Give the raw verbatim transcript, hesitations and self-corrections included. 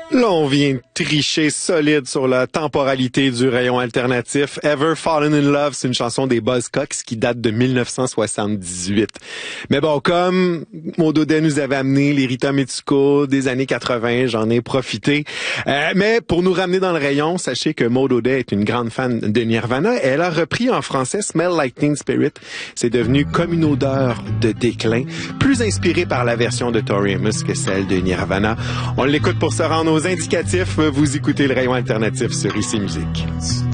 Là, on vient de tricher solide sur la temporalité du rayon alternatif. Ever Fallen in Love, c'est une chanson des Buzzcocks qui date de mille neuf cent soixante-dix-huit. Mais bon, comme Maud Audet nous avait amené les Rita Mitsuko des années quatre-vingts, j'en ai profité. Euh, mais pour nous ramener dans le rayon, sachez que Maud Audet est une grande fan de Nirvana. Elle a repris en français Smell Like Teen Spirit. C'est devenu comme une odeur de déclin, plus inspiré par la version de Tori Amos que celle de Nirvana. On l'écoute pour se rendre aux indicatifs. Vous écoutez le rayon alternatif sur I C Musique.